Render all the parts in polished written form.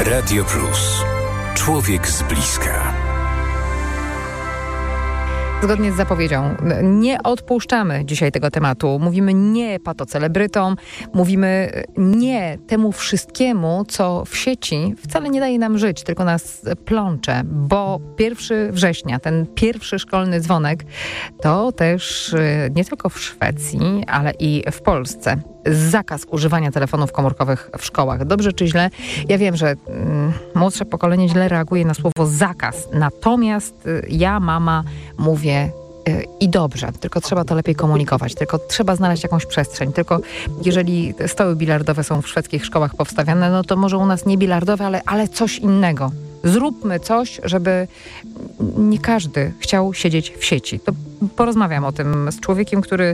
Radio Plus. Człowiek z bliska. Zgodnie z zapowiedzią, nie odpuszczamy dzisiaj tego tematu. Mówimy nie patocelebrytom, mówimy nie temu wszystkiemu, co w sieci wcale nie daje nam żyć, tylko nas plącze, bo 1 września, ten pierwszy szkolny dzwonek, to też nie tylko w Szwecji, ale i w Polsce. Zakaz używania telefonów komórkowych w szkołach. Dobrze czy źle? Ja wiem, że młodsze pokolenie źle reaguje na słowo zakaz. Natomiast ja, mama, mówię i dobrze, tylko trzeba to lepiej komunikować, tylko trzeba znaleźć jakąś przestrzeń. Tylko jeżeli stoły bilardowe są w szwedzkich szkołach powstawiane, no to może u nas nie bilardowe, ale coś innego. Zróbmy coś, żeby nie każdy chciał siedzieć w sieci. To porozmawiam o tym z człowiekiem, który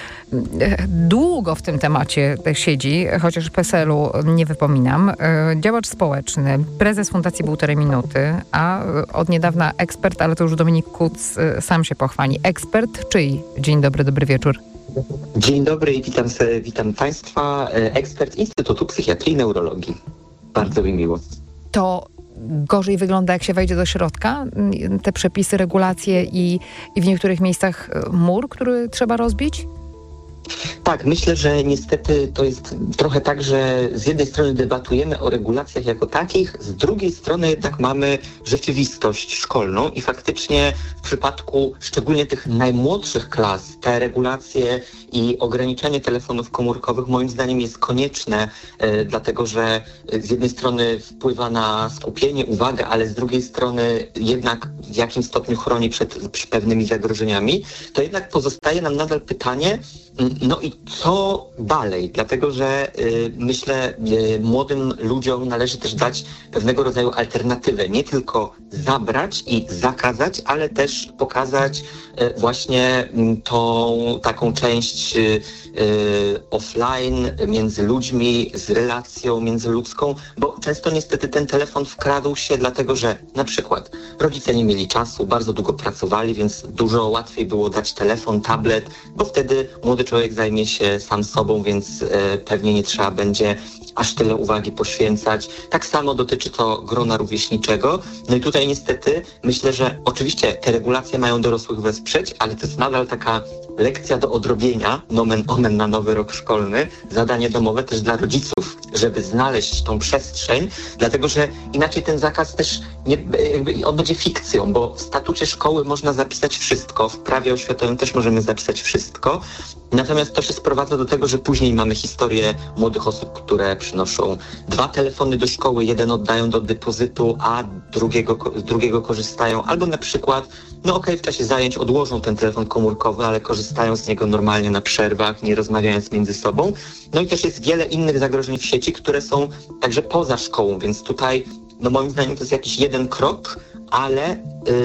długo w tym temacie siedzi, chociaż PESEL-u nie wypominam. Działacz społeczny, prezes Fundacji 1,5 minuty, a od niedawna ekspert, ale to już Dominik Kuc sam się pochwali. Ekspert czyj? Dzień dobry, dobry wieczór. Dzień dobry i witam Państwa. Ekspert Instytutu Psychiatrii i Neurologii. Bardzo mi miło. To gorzej wygląda, jak się wejdzie do środka? Te przepisy, regulacje i w niektórych miejscach mur, który trzeba rozbić? Tak, myślę, że niestety to jest trochę tak, że z jednej strony debatujemy o regulacjach jako takich, z drugiej strony jednak mamy rzeczywistość szkolną i faktycznie w przypadku szczególnie tych najmłodszych klas te regulacje i ograniczenie telefonów komórkowych moim zdaniem jest konieczne, dlatego że z jednej strony wpływa na skupienie, uwagę, ale z drugiej strony jednak w jakim stopniu chroni przed pewnymi zagrożeniami, to jednak pozostaje nam nadal pytanie, no i co dalej? Dlatego, że myślę, młodym ludziom należy też dać pewnego rodzaju alternatywę. Nie tylko zabrać i zakazać, ale też pokazać właśnie tą taką część offline między ludźmi, z relacją międzyludzką, bo często niestety ten telefon wkradł się dlatego, że na przykład rodzice nie mieli czasu, bardzo długo pracowali, więc dużo łatwiej było dać telefon, tablet, bo wtedy młody człowiek zajmie się sam sobą, więc pewnie nie trzeba będzie aż tyle uwagi poświęcać. Tak samo dotyczy to grona rówieśniczego. No i tutaj niestety myślę, że oczywiście te regulacje mają dorosłych wesprzeć, ale to jest nadal taka lekcja do odrobienia, nomen omen na nowy rok szkolny, zadanie domowe też dla rodziców, żeby znaleźć tą przestrzeń, dlatego że inaczej ten zakaz też on będzie fikcją, bo w statucie szkoły można zapisać wszystko, w prawie oświatowym też możemy zapisać wszystko, natomiast to się sprowadza do tego, że później mamy historię młodych osób, które przynoszą 2 telefony do szkoły, jeden oddają do depozytu, a drugiego korzystają, albo na przykład, w czasie zajęć odłożą ten telefon komórkowy, ale korzystają z niego normalnie na przerwach, nie rozmawiając między sobą. No i też jest wiele innych zagrożeń w sieci, które są także poza szkołą, więc tutaj moim zdaniem to jest jakiś jeden krok, ale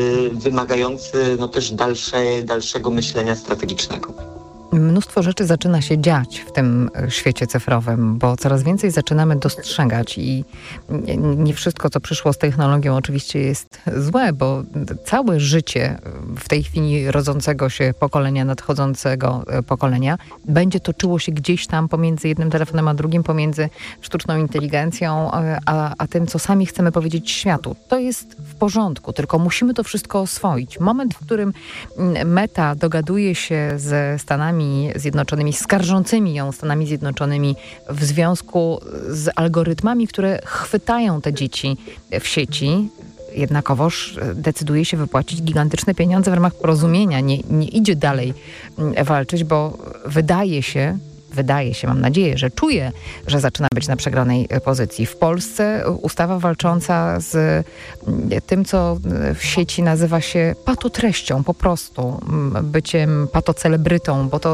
wymagający też dalszego myślenia strategicznego. Mnóstwo rzeczy zaczyna się dziać w tym świecie cyfrowym, bo coraz więcej zaczynamy dostrzegać i nie wszystko, co przyszło z technologią, oczywiście jest złe, bo całe życie w tej chwili rodzącego się pokolenia, nadchodzącego pokolenia będzie toczyło się gdzieś tam pomiędzy jednym telefonem a drugim, pomiędzy sztuczną inteligencją a tym, co sami chcemy powiedzieć światu. To jest w porządku, tylko musimy to wszystko oswoić. Moment, w którym Meta dogaduje się ze Stanami Zjednoczonymi, skarżącymi ją Stanami Zjednoczonymi w związku z algorytmami, które chwytają te dzieci w sieci, jednakowoż decyduje się wypłacić gigantyczne pieniądze w ramach porozumienia. Nie idzie dalej walczyć, bo wydaje się, mam nadzieję, że czuje, że zaczyna być na przegranej pozycji. W Polsce ustawa walcząca z tym, co w sieci nazywa się patotreścią, po prostu byciem patocelebrytą, bo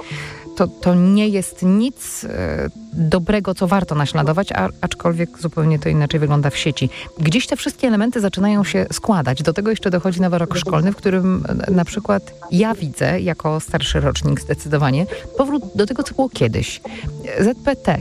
to nie jest nic dobrego, co warto naśladować, aczkolwiek zupełnie to inaczej wygląda w sieci. Gdzieś te wszystkie elementy zaczynają się składać. Do tego jeszcze dochodzi nowy rok szkolny, w którym na przykład ja widzę, jako starszy rocznik zdecydowanie, powrót do tego, co było kiedyś. ZPT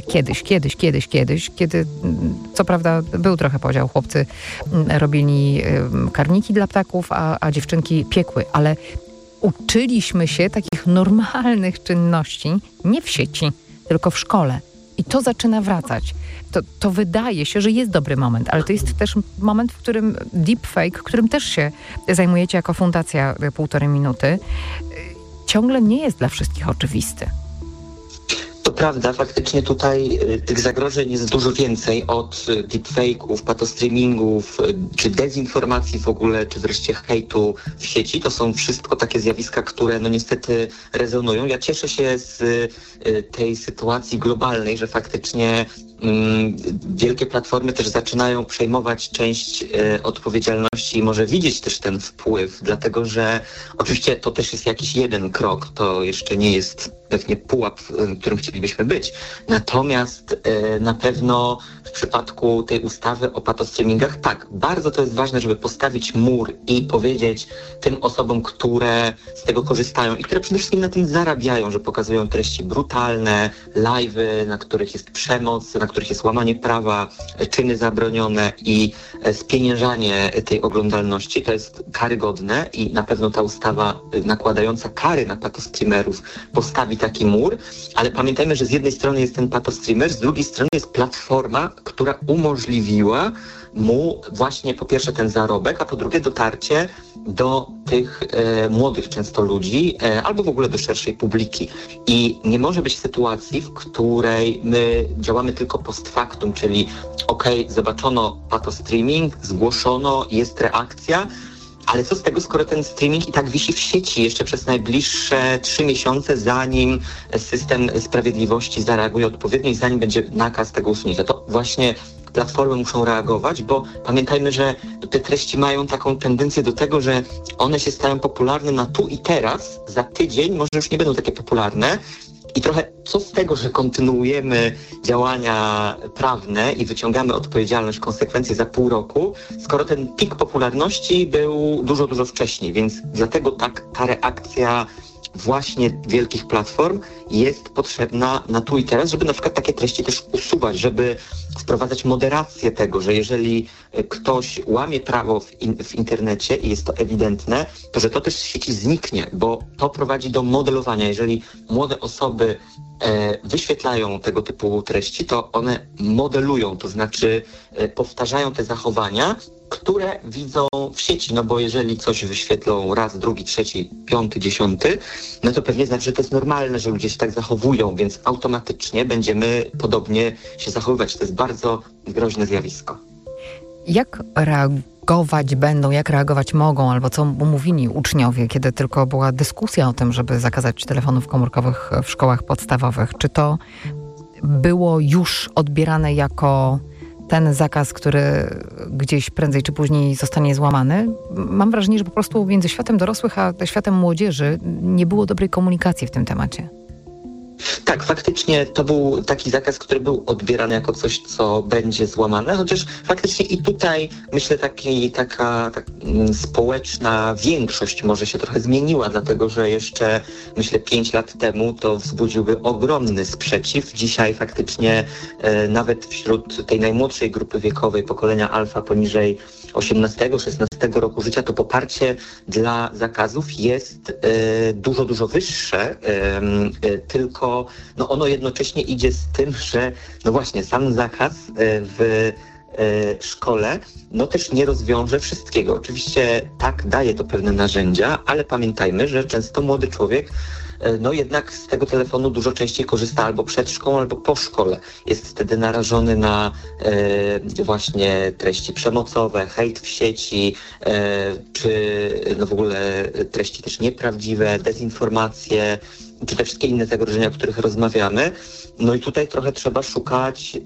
kiedyś, kiedy co prawda był trochę podział. Chłopcy robili karniki dla ptaków, a dziewczynki piekły, ale uczyliśmy się takich normalnych czynności nie w sieci, tylko w szkole. I to zaczyna wracać. to wydaje się, że jest dobry moment, ale to jest też moment, w którym deepfake, którym też się zajmujecie jako fundacja 1,5 minuty, ciągle nie jest dla wszystkich oczywisty. To prawda, faktycznie tutaj tych zagrożeń jest dużo więcej, od deepfake'ów, patostreamingów, czy dezinformacji w ogóle, czy wreszcie hejtu w sieci. To są wszystko takie zjawiska, które no niestety rezonują. Ja cieszę się z tej sytuacji globalnej, że faktycznie wielkie platformy też zaczynają przejmować część odpowiedzialności i może widzieć też ten wpływ, dlatego że oczywiście to też jest jakiś jeden krok, to jeszcze nie jest pewnie pułap, w którym chcielibyśmy być. Natomiast na pewno w przypadku tej ustawy o patostreamingach, tak, bardzo to jest ważne, żeby postawić mur i powiedzieć tym osobom, które z tego korzystają i które przede wszystkim na tym zarabiają, że pokazują treści brutalne, live'y, na których jest przemoc, na których jest łamanie prawa, czyny zabronione i spieniężanie tej oglądalności. To jest karygodne i na pewno ta ustawa nakładająca kary na patostreamerów postawi taki mur, ale pamiętajmy, że z jednej strony jest ten patostreamer, z drugiej strony jest platforma, która umożliwiła mu właśnie po pierwsze ten zarobek, a po drugie dotarcie do tych młodych często ludzi albo w ogóle do szerszej publiki. I nie może być sytuacji, w której my działamy tylko post factum, czyli zobaczono patostreaming, zgłoszono, jest reakcja, ale co z tego, skoro ten streaming i tak wisi w sieci jeszcze przez najbliższe 3 miesiące, zanim system sprawiedliwości zareaguje odpowiednio i zanim będzie nakaz tego usunięcia. To właśnie platformy muszą reagować, bo pamiętajmy, że te treści mają taką tendencję do tego, że one się stają popularne na tu i teraz, za tydzień może już nie będą takie popularne. I trochę co z tego, że kontynuujemy działania prawne i wyciągamy odpowiedzialność, konsekwencje za pół roku, skoro ten pik popularności był dużo, dużo wcześniej. Więc dlatego ta reakcja właśnie wielkich platform jest potrzebna na tu i teraz, żeby na przykład takie treści też usuwać, żeby wprowadzać moderację tego, że jeżeli ktoś łamie prawo w internecie i jest to ewidentne, to że to też z sieci zniknie, bo to prowadzi do modelowania. Jeżeli młode osoby wyświetlają tego typu treści, to one modelują, to znaczy powtarzają te zachowania, które widzą w sieci, no bo jeżeli coś wyświetlą raz, drugi, trzeci, 5., 10., no to pewnie znaczy, że to jest normalne, że ludzie się tak zachowują, więc automatycznie będziemy podobnie się zachowywać. To jest bardzo groźne zjawisko. Jak reagować mogą, albo co mówili uczniowie, kiedy tylko była dyskusja o tym, żeby zakazać telefonów komórkowych w szkołach podstawowych? Czy to było już odbierane jako ten zakaz, który gdzieś prędzej czy później zostanie złamany? Mam wrażenie, że po prostu między światem dorosłych a światem młodzieży nie było dobrej komunikacji w tym temacie. Tak, faktycznie to był taki zakaz, który był odbierany jako coś, co będzie złamane, chociaż faktycznie i tutaj myślę taka społeczna większość może się trochę zmieniła, dlatego że jeszcze myślę 5 lat temu to wzbudziłby ogromny sprzeciw. Dzisiaj faktycznie nawet wśród tej najmłodszej grupy wiekowej, pokolenia alfa poniżej 18-16 roku życia, to poparcie dla zakazów jest dużo, dużo wyższe, tylko ono jednocześnie idzie z tym, że no właśnie sam zakaz w szkole też nie rozwiąże wszystkiego. Oczywiście tak, daje to pewne narzędzia, ale pamiętajmy, że często młody człowiek jednak z tego telefonu dużo częściej korzysta albo przed szkołą, albo po szkole. Jest wtedy narażony na właśnie treści przemocowe, hejt w sieci, czy w ogóle treści też nieprawdziwe, dezinformacje, czy te wszystkie inne zagrożenia, o których rozmawiamy. No i tutaj trochę trzeba szukać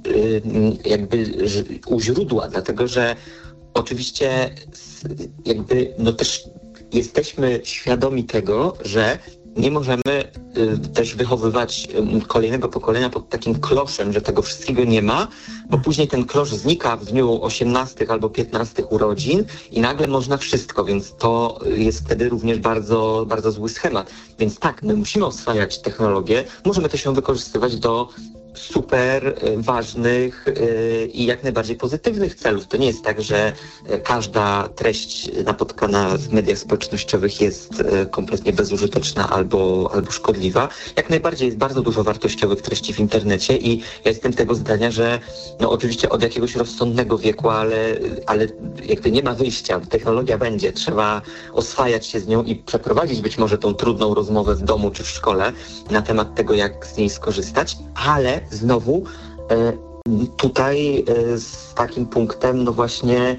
u źródła, dlatego że oczywiście też jesteśmy świadomi tego, że nie możemy też wychowywać kolejnego pokolenia pod takim kloszem, że tego wszystkiego nie ma, bo później ten klosz znika w dniu 18 albo 15 urodzin i nagle można wszystko, więc to jest wtedy również bardzo, bardzo zły schemat. Więc tak, my musimy oswajać technologię, możemy też ją wykorzystywać do super ważnych i jak najbardziej pozytywnych celów. To nie jest tak, że każda treść napotkana w mediach społecznościowych jest kompletnie bezużyteczna albo szkodliwa. Jak najbardziej jest bardzo dużo wartościowych treści w internecie i ja jestem tego zdania, że no oczywiście od jakiegoś rozsądnego wieku, ale jakby nie ma wyjścia. Technologia będzie. Trzeba oswajać się z nią i przeprowadzić być może tą trudną rozmowę w domu czy w szkole na temat tego, jak z niej skorzystać, ale znowu tutaj z takim punktem, no właśnie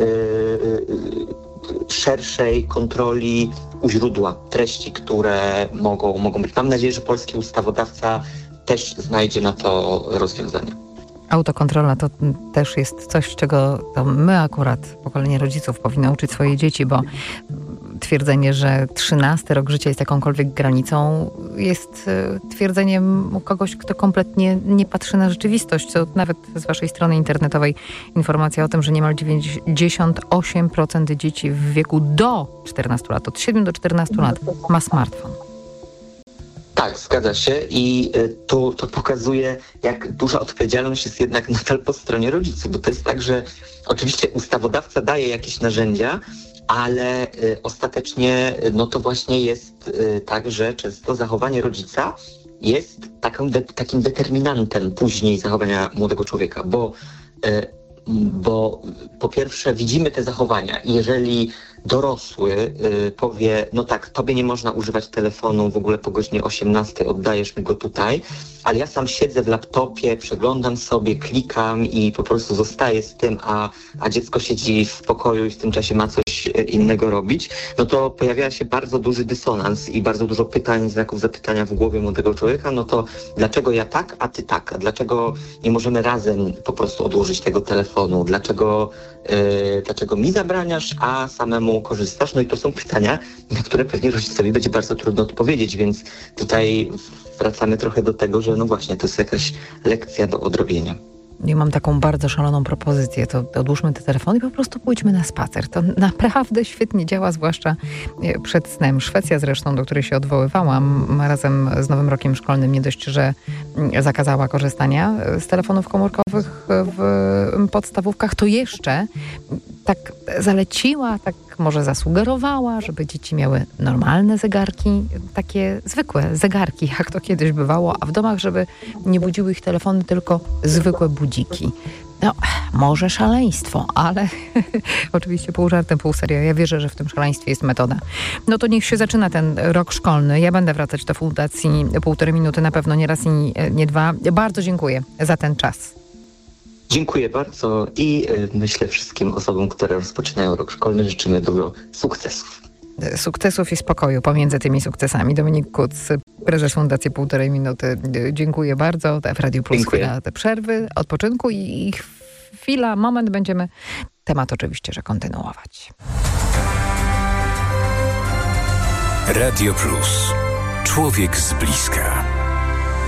szerszej kontroli u źródła treści, które mogą być. Mam nadzieję, że polski ustawodawca też znajdzie na to rozwiązanie. Autokontrola to też jest coś, czego to my akurat, pokolenie rodziców, powinno uczyć swoje dzieci, bo twierdzenie, że 13 rok życia jest jakąkolwiek granicą, jest twierdzeniem kogoś, kto kompletnie nie patrzy na rzeczywistość. To nawet z waszej strony internetowej informacja o tym, że niemal 98% dzieci w wieku do 14 lat, od 7 do 14 lat ma smartfon. Tak, zgadza się i to pokazuje, jak duża odpowiedzialność jest jednak nadal po stronie rodziców, bo to jest tak, że oczywiście ustawodawca daje jakieś narzędzia, ale ostatecznie no to właśnie jest tak, że często zachowanie rodzica jest takim determinantem później zachowania młodego człowieka, bo po pierwsze widzimy te zachowania i jeżeli dorosły powie, no tak, tobie nie można używać telefonu w ogóle po godzinie 18, oddajesz mi go tutaj, ale ja sam siedzę w laptopie, przeglądam sobie, klikam i po prostu zostaję z tym, a dziecko siedzi w pokoju i w tym czasie ma coś innego robić, no to pojawia się bardzo duży dysonans i bardzo dużo pytań, znaków zapytania w głowie młodego człowieka, no to dlaczego ja tak, a ty tak? Dlaczego nie możemy razem po prostu odłożyć tego telefonu? Dlaczego mi zabraniasz, a samemu korzystasz? No i to są pytania, na które pewnie rodzicowi będzie bardzo trudno odpowiedzieć, więc tutaj wracamy trochę do tego, że no właśnie, to jest jakaś lekcja do odrobienia. Ja mam taką bardzo szaloną propozycję, to odłóżmy te telefony i po prostu pójdźmy na spacer. To naprawdę świetnie działa, zwłaszcza przed snem. Szwecja zresztą, do której się odwoływałam, razem z nowym rokiem szkolnym nie dość, że zakazała korzystania z telefonów komórkowych w podstawówkach, to jeszcze tak zaleciła, tak może zasugerowała, żeby dzieci miały normalne zegarki, takie zwykłe zegarki, jak to kiedyś bywało, a w domach, żeby nie budziły ich telefony, tylko zwykłe budziki. No, może szaleństwo, ale oczywiście pół żartem, pół serio. Ja wierzę, że w tym szaleństwie jest metoda. No to niech się zaczyna ten rok szkolny. Ja będę wracać do fundacji 1,5 minuty, na pewno nie raz i nie dwa. Bardzo dziękuję za ten czas. Dziękuję bardzo i myślę wszystkim osobom, które rozpoczynają rok szkolny, życzymy dużo sukcesów. Sukcesów i spokoju pomiędzy tymi sukcesami. Dominik Kuc, prezes Fundacji 1,5 minuty. Dziękuję bardzo. W Radiu Plus chwila te przerwy, odpoczynku i chwila, moment będziemy temat oczywiście, że kontynuować. Radio Plus. Człowiek z bliska.